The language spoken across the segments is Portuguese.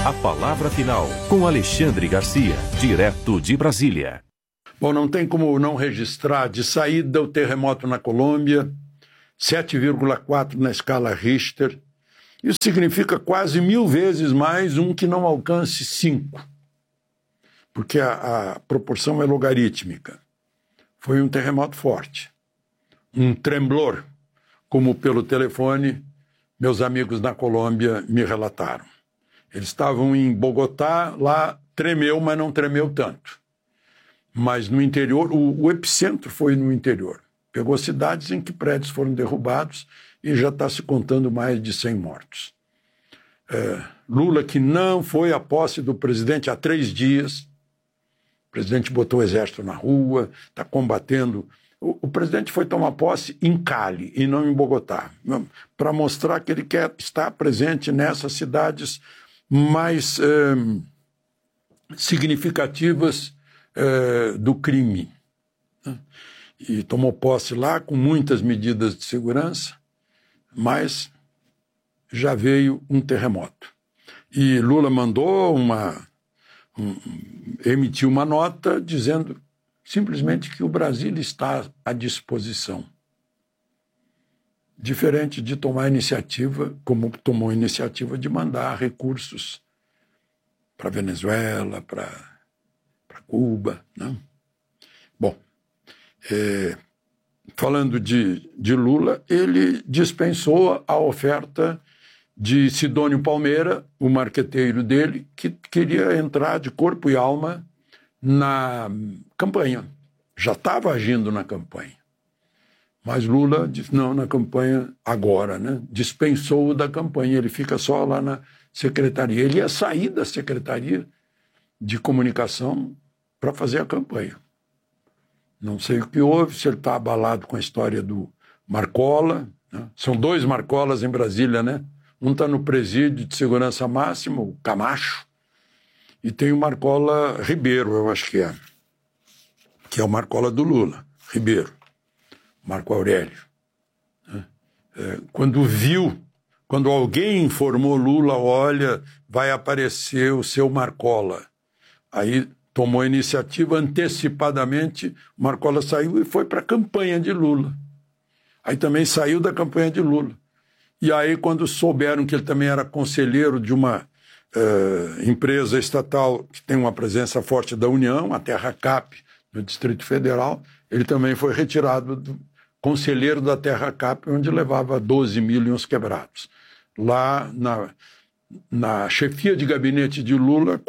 A palavra final, com Alexandre Garcia, direto de Brasília. Bom, não tem como não registrar de saída o terremoto na Colômbia, 7,4 na escala Richter. Isso significa quase 1000 vezes mais um que não alcance 5, porque a proporção é logarítmica. Foi um terremoto forte, um tremblor, como pelo telefone meus amigos na Colômbia me relataram. Eles estavam em Bogotá, lá tremeu, mas não tremeu tanto. Mas no interior, o epicentro foi no interior. Pegou cidades em que prédios foram derrubados e já está se contando mais de 100 mortos. Lula, que não foi à posse do presidente há 3 dias, o presidente botou o exército na rua, está combatendo. O presidente foi tomar posse em Cali e não em Bogotá, para mostrar que ele quer estar presente nessas cidades mais significativas do crime. E tomou posse lá com muitas medidas de segurança, mas já veio um terremoto. E Lula mandou emitiu uma nota dizendo simplesmente que o Brasil está à disposição. Diferente de tomar iniciativa, como tomou a iniciativa de mandar recursos para a Venezuela, para Cuba, né? Bom, falando de Lula, ele dispensou a oferta de Sidônio Palmeira, o marqueteiro dele, que queria entrar de corpo e alma na campanha. Já estava agindo na campanha. Mas Lula disse não na campanha agora, né? Dispensou-o da campanha, ele fica só lá na secretaria. Ele ia sair da secretaria de comunicação para fazer a campanha. Não sei o que houve, se ele está abalado com a história do Marcola, né? São 2 Marcolas em Brasília, né? Um está no presídio de segurança máxima, o Camacho, e tem o Marcola Ribeiro, eu acho que é o Marcola do Lula, Ribeiro, Marco Aurélio. Quando alguém informou Lula, olha, vai aparecer o seu Marcola, aí tomou a iniciativa antecipadamente, Marcola saiu e foi para a campanha de Lula. Aí também saiu da campanha de Lula. E aí, quando souberam que ele também era conselheiro de uma empresa estatal que tem uma presença forte da União, a Terra Cap, no Distrito Federal, ele também foi retirado do conselheiro da Terra Cap, onde levava 12 mil e uns quebrados. Lá na chefia de gabinete de Lula,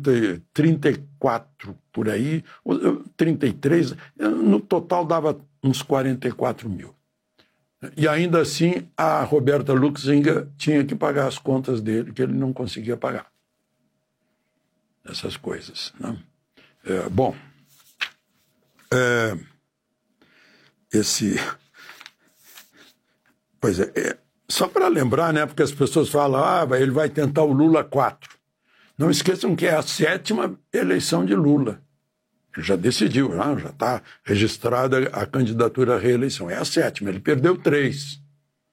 34 por aí, 33, no total dava uns 44 mil. E ainda assim, a Roberta Luxinga tinha que pagar as contas dele, que ele não conseguia pagar. Essas coisas, né? Só para lembrar, né, porque as pessoas falam, ele vai tentar o Lula 4. Não esqueçam que é a 7ª eleição de Lula. Ele já decidiu, já está registrada a candidatura à reeleição. É a 7ª, ele perdeu 3.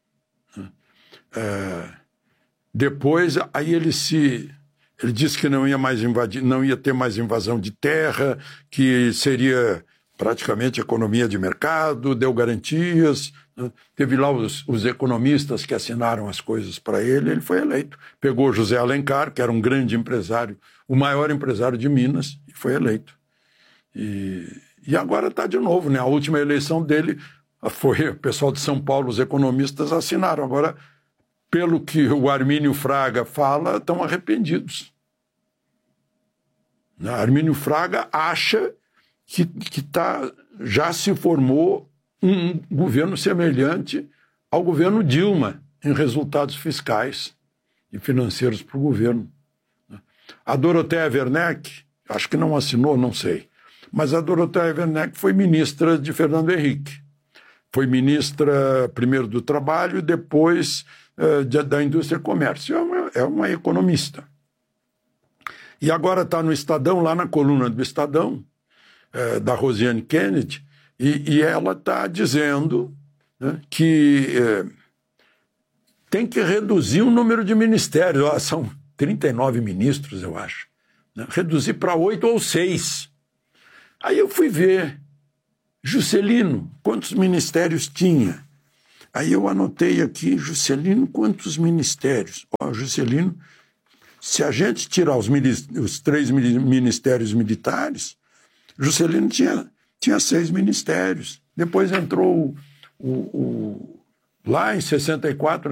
Depois, aí ele disse que não ia mais invadir, não ia ter mais invasão de terra, que seria praticamente economia de mercado, deu garantias, né? Teve lá os economistas que assinaram as coisas para ele foi eleito. Pegou José Alencar, que era um grande empresário, o maior empresário de Minas, e foi eleito. E agora está de novo, né? A última eleição dele foi o pessoal de São Paulo, os economistas assinaram. Agora, pelo que o Armínio Fraga fala, estão arrependidos. Armínio Fraga acha que já se formou um governo semelhante ao governo Dilma em resultados fiscais e financeiros para o governo. A Dorothea Werneck, acho que não assinou, não sei, mas a Dorothea Werneck foi ministra de Fernando Henrique. Foi ministra primeiro do Trabalho e depois da Indústria e Comércio. É uma economista. E agora está no Estadão, lá na coluna do Estadão, da Rosiane Kennedy, e ela está dizendo, né, que tem que reduzir o número de ministérios. 39 ministros, eu acho. Né? Reduzir para 8 ou 6. Aí eu fui ver, Juscelino, quantos ministérios tinha? Aí eu anotei aqui, Juscelino, quantos ministérios? Juscelino, se a gente tirar os 3 ministérios militares, Juscelino tinha 6 ministérios. Depois entrou lá em 64,